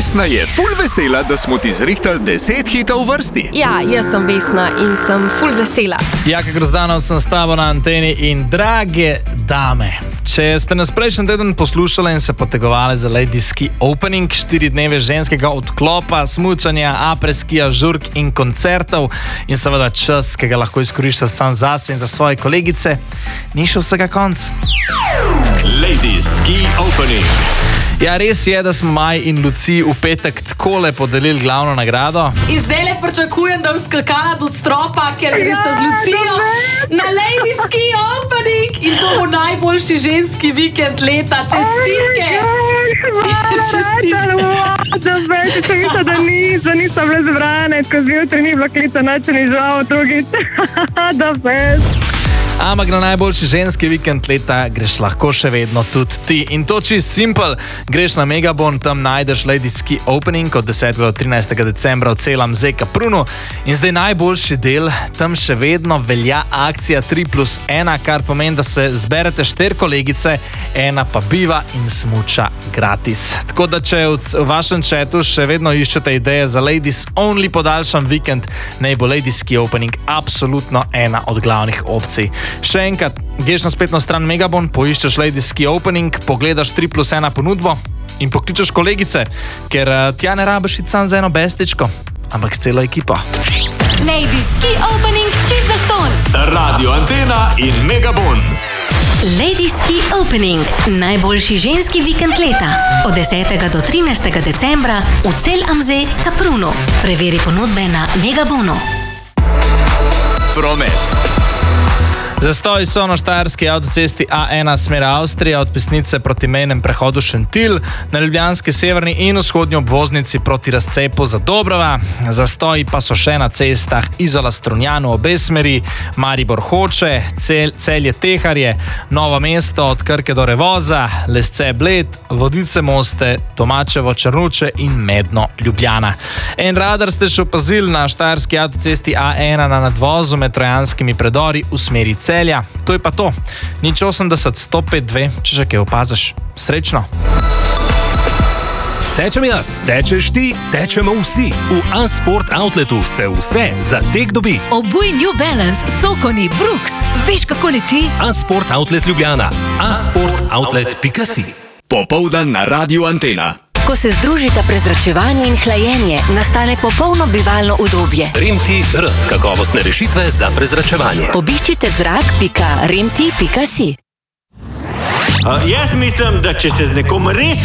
Vesna je ful vesela, da smo ti zrihtali 10 hitov v vrsti. Ja, jaz sem Vesna in sem ful vesela. Jaka Grozdanov sem s tabo na anteni in drage dame, če ste nas prejšnji teden poslušali in se potegovali za ladijski opening, 4 dneve ženskega odklopa, smučanja, apreskija, žurk in koncertov in seveda čas, ki ga lahko izkorišča sam zase in za svoje kolegice, ni še vsega konc. Ladijski opening. Ja, res je, da smo Maj in Luci v petek takole podelili glavno nagrado. In zdaj le pričakujem, da bo skakala do stropa, ker gresta z Lucijo na ladijski opening in to bo najboljši ženski vikend leta. Čestitke! Čestitke! Da nisem bila zbrane, ko zjutraj ni bilo klica, noče ni žal, drugič. Da bez. Ampak na najboljši ženski vikend leta greš lahko še vedno tudi ti. In to čist simpel, greš na Megabon, tam najdeš ladijski opening od 10. do 13. decembra v celem Kaprunu. In zdaj najboljši del, tam še vedno velja akcija 3+1, kar pomeni, da se zberete 4 kolegice, ena pa biva in smuča gratis. Tako da če v vašem chatu še vedno iščete ideje za ladies only podaljšan vikend, naj bo ladijski opening absolutno ena od glavnih opcij. Še enkrat, greš na spletno stran Megabon, poiščeš ladijski opening, pogledaš 3+1 ponudbo in pokličeš kolegice, ker tja ne rabiš iti sam za eno bestečko, ampak s celo ekipo. Ladijski opening čist zastonj. Radio Antena in Megabon. Ladijski opening, najboljši ženski vikend leta. Od 10. do 13. decembra v celem Kaprunu. Preveri ponudbe na Megabonu. Promet. Zastoji so na štajerski avtocesti A1 smer Avstrija od Pesnice proti mejnem prehodu Šentilj, na ljubljanski severni in vzhodni obvoznici proti razcepu za Dobrava. Zastoji pa so še na cestah Izola-Strunjanu obe smeri, Maribor-Hoče, Celje-Teharje, Novo mesto od Krke do Revoza, Lesce-Bled, Vodice-Moste, Tomačevo-Črnuče in Medno-Ljubljana. En radar ste še opazili na štajerski avtocesti A1 na nadvozu med trojanskimi predori v smeri Celja. To je pa to. Nič 80 105 2, če že kaj opaziš. Srečno! Tečem jaz, tečeš ti, tečemo vsi. V A-Sport Outletu se vse za tek dobi. Obuj New Balance, Sokoni, Brooks. Veš, kako leti? A-Sport Outlet Ljubljana. asportoutlet.si. Popoldan na Radio Antena. Ko se združita prezračevanje in hlajenje, nastane popolno bivalno udobje. Rimti-R, kakovostne rešitve za prezračevanje. Obiščite zrak.rimti.si. Jaz mislim, da če se z nekom res